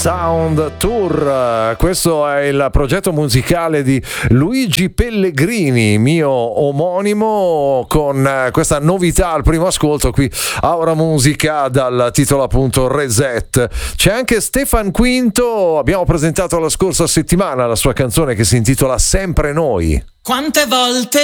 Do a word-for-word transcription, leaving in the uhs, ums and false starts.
Sound Tour, questo è il progetto musicale di Luigi Pellegrini, mio omonimo, con questa novità al primo ascolto qui a Ora Musica dal titolo appunto Reset. C'è anche Stefan Quinto, abbiamo presentato la scorsa settimana la sua canzone che si intitola Sempre Noi. Quante volte